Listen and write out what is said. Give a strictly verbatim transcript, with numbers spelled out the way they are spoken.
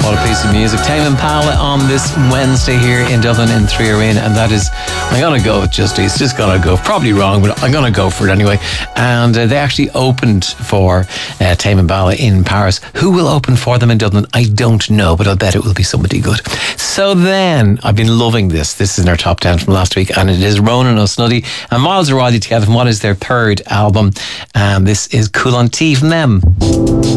What a piece of music. Tame Impala on this Wednesday here in Dublin in Three Arena, and that is, I'm going to go with Just East. Just going to go, probably wrong, but I'm going to go for it anyway. And uh, they actually opened for uh, Tame Impala in Paris. Who will open for them in Dublin? I don't know, but I'll bet it will be somebody good. So then, I've been loving this. This is in our top ten from last week, and it is Ronan O'Snuddy and Miles O'Reilly together from what is their third album. And this is Cool on Tea from them.